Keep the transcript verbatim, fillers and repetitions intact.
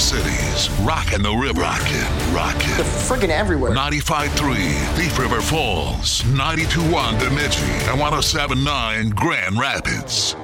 Cities, rockin' the river. Rockin', rockin'. They're friggin' everywhere. ninety-five point three Thief River Falls, ninety-two point one Bemidji, and one oh seven point nine Grand Rapids.